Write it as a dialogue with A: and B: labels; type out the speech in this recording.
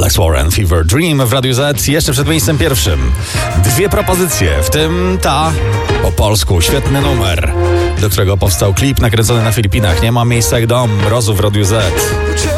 A: Alex Warren, Fever Dream w Radiu Z. Jeszcze przed miejscem pierwszym 2 propozycje, w tym ta po polsku. Świetny numer, do którego powstał klip nakręcony na Filipinach. Nie ma miejsca jak dom. Mrozu w Radiu Z.